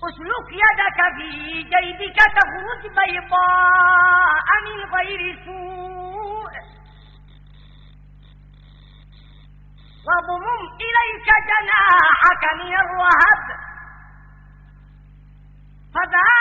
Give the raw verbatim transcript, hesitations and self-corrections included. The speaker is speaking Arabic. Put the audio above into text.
اسلك يدك في جيبك تخرج بيضاء من غير سوء واضمم إليك جناحك من الرهب فذلك